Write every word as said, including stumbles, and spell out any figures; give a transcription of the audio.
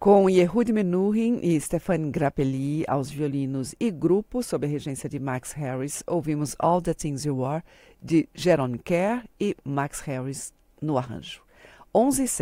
Com Yehud Menuhin e Stefan Grappelli aos violinos e grupo, sob a regência de Max Harris, ouvimos All the Things You Are, de Jeroen Kerr e Max Harris no arranjo. onze e seis.